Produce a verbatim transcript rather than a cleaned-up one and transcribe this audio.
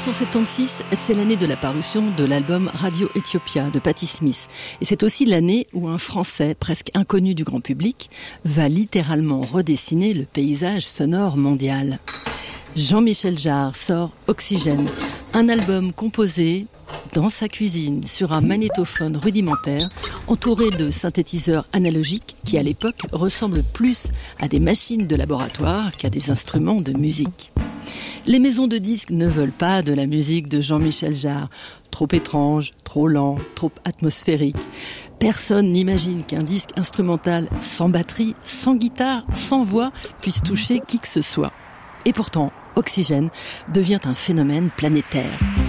neuf cent soixante-seize, c'est l'année de la parution de l'album Radio Ethiopia de Patti Smith. Et c'est aussi l'année où un Français, presque inconnu du grand public, va littéralement redessiner le paysage sonore mondial. Jean-Michel Jarre sort Oxygène, un album composé dans sa cuisine, sur un magnétophone rudimentaire, entouré de synthétiseurs analogiques qui, à l'époque, ressemblent plus à des machines de laboratoire qu'à des instruments de musique. Les maisons de disques ne veulent pas de la musique de Jean-Michel Jarre. Trop étrange, trop lent, trop atmosphérique. Personne n'imagine qu'un disque instrumental sans batterie, sans guitare, sans voix puisse toucher qui que ce soit. Et pourtant, Oxygène devient un phénomène planétaire.